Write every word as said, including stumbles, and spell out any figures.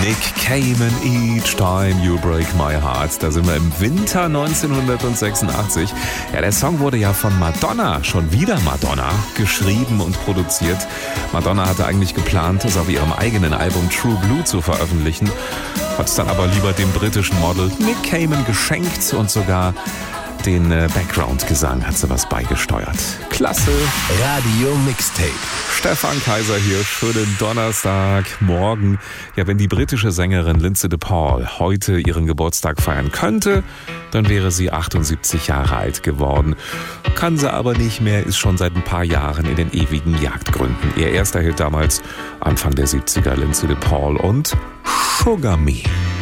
Nick Cayman, Each Time You Break My Heart. Da sind wir im Winter neunzehnhundertsechsundachtzig. Ja, der Song wurde ja von Madonna, schon wieder Madonna, geschrieben und produziert. Madonna hatte eigentlich geplant, es auf ihrem eigenen Album True Blue zu veröffentlichen, hat es dann aber lieber dem britischen Model Nick Cayman geschenkt und sogar den äh, Background-Gesang hat sie was beigesteuert. Klasse. Radio Mixtape. Stefan Kaiser hier, schönen Donnerstagmorgen. Ja, wenn die britische Sängerin Lindsay DePaul heute ihren Geburtstag feiern könnte, dann wäre sie achtundsiebzig Jahre alt geworden. Kann sie aber nicht mehr, ist schon seit ein paar Jahren in den ewigen Jagdgründen. Ihr erster Hit damals, Anfang der siebziger, Lindsay DePaul und Sugar Me.